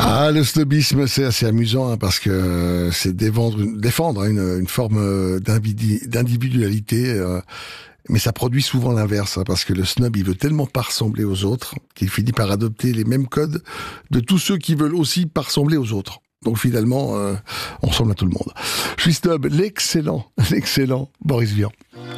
Ah, le snobisme, c'est assez amusant parce que c'est défendre une forme d'individualité, mais ça produit souvent l'inverse, parce que le snob, il veut tellement pas ressembler aux autres qu'il finit par adopter les mêmes codes de tous ceux qui veulent aussi pas ressembler aux autres. Donc finalement, on ressemble à tout le monde. Je suis snob, l'excellent Boris Vian.